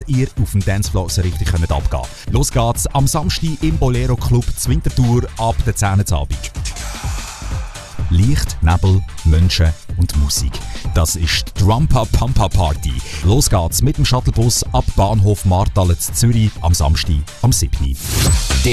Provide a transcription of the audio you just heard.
ihr auf dem Dancefloor so richtig abgehen könnt. Los geht's am Samstag im Bolero Club Zwintertour ab der 10 Uhr Abend. Licht, Nebel, Menschen und Musik. Das ist die Rumpa Pampa Party. Los geht's mit dem Shuttlebus ab Bahnhof Martale zu Zürich am Samstag am 7.